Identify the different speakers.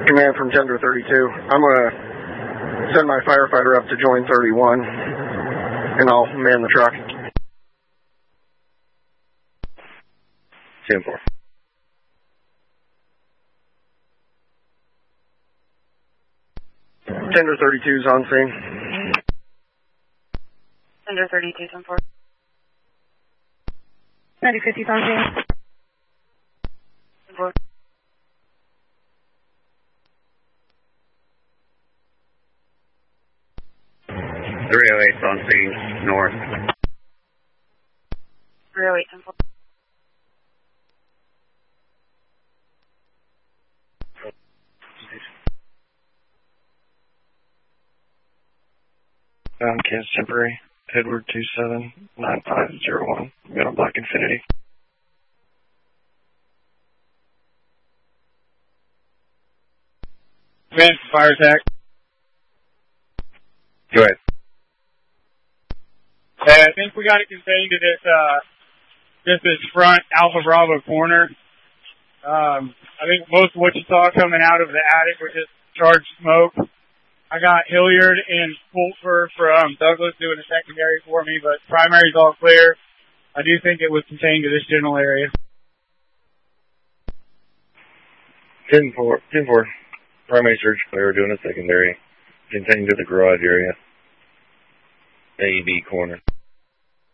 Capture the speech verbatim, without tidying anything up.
Speaker 1: Command from Tender thirty-two. I'm going to send my firefighter up to join thirty-one, and I'll man the truck.
Speaker 2: ten four.
Speaker 1: Tender thirty-two is on scene.
Speaker 3: Tender thirty-two, ten four.
Speaker 4: ninety fifty is on scene.
Speaker 3: ten four.
Speaker 2: three oh eight on scene, north.
Speaker 3: three oh eight, ten four.
Speaker 1: Um, Kansas Temporary, Edward two seven nine five zero one, Middle Black Infinity.
Speaker 5: Command, fire attack.
Speaker 2: Go ahead.
Speaker 5: Hey, I think we got it contained to this, uh, just this front Alpha Bravo corner. Um, I think most of what you saw coming out of the attic was just charged smoke. I got Hilliard and Pulver from Douglas doing a secondary for me, but primary's all clear. I do think it was contained to this general area.
Speaker 2: ten four. ten four. Primary search clear, doing a secondary. Contained to the garage area. A B corner.